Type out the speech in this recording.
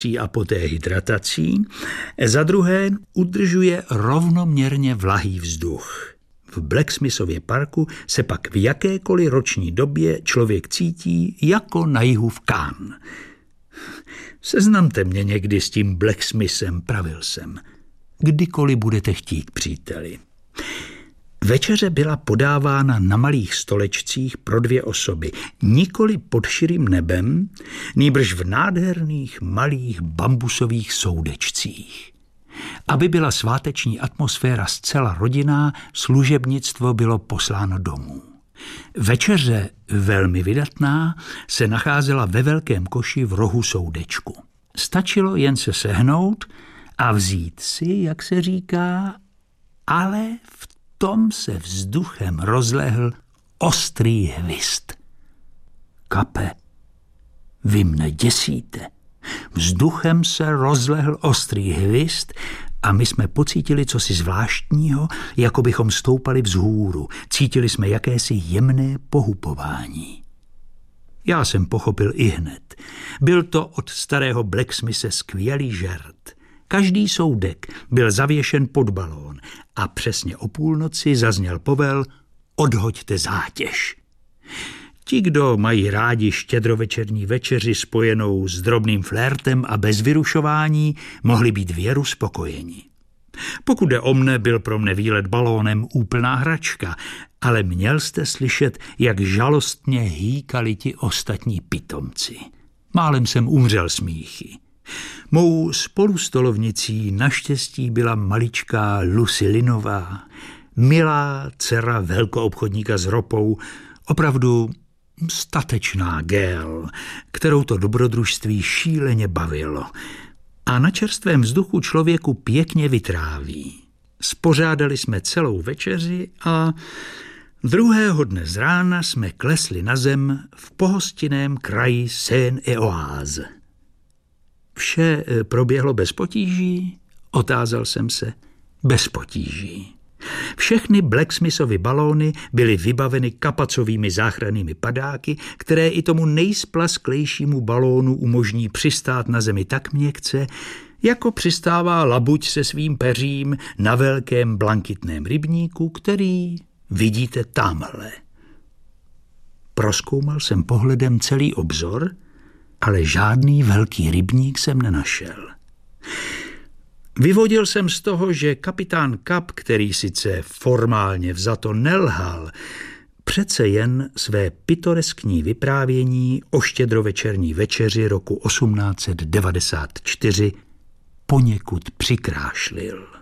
a poté hydratací, za druhé udržuje rovnoměrně vlahý vzduch. V Blacksmithově parku se pak v jakékoliv roční době člověk cítí jako na jihu v Cannes. Seznamte mě někdy s tím Blacksmithem, pravil jsem. Kdykoliv budete chtít, příteli. Večeře byla podávána na malých stolečcích pro 2 osoby, nikoli pod širým nebem, nýbrž v nádherných malých bambusových soudečcích. Aby byla sváteční atmosféra zcela rodinná, služebnictvo bylo posláno domů. Večeře, velmi vydatná, se nacházela ve velkém koši v rohu soudečku. Stačilo jen se sehnout a vzít si, jak se říká, ale v tom se vzduchem rozlehl ostrý hvist. Kape, vy mne děsíte. Vzduchem se rozlehl ostrý hvist a my jsme pocítili cosi zvláštního, jako bychom stoupali vzhůru. Cítili jsme jakési jemné pohupování. Já jsem pochopil ihned. Byl to od starého Blacksmithe skvělý žert. Každý soudek byl zavěšen pod balón a přesně o půlnoci zazněl povel odhoďte zátěž. Ti, kdo mají rádi štědrovečerní večeři spojenou s drobným flértem a bez vyrušování, mohli být věru spokojeni. Pokud jde o mne, byl pro mne výlet balónem úplná hračka, ale měl jste slyšet, jak žalostně hýkali ti ostatní pitomci. Málem jsem umřel smíchy. Mou spolustolovnicí naštěstí byla maličká Lucy Linová, milá dcera velkoobchodníka s ropou, opravdu statečná gél, kterou to dobrodružství šíleně bavilo. A na čerstvém vzduchu člověku pěkně vytráví. Spořádali jsme celou večeři a druhého dne z rána jsme klesli na zem v pohostinném kraji Seine-et-Oise. Vše proběhlo bez potíží? Otázal jsem se. Bez potíží. Všechny Blacksmithovy balóny byly vybaveny kapacovými záchrannými padáky, které i tomu nejsplasklejšímu balónu umožní přistát na zemi tak měkce, jako přistává labuť se svým peřím na velkém blankitném rybníku, který vidíte tamhle. Prozkoumal jsem pohledem celý obzor, ale žádný velký rybník jsem nenašel. Vyvodil jsem z toho, že kapitán Kap, který sice formálně vzato nelhal, přece jen své pitoreskní vyprávění o štědrovečerní večeři roku 1894 poněkud přikrášlil.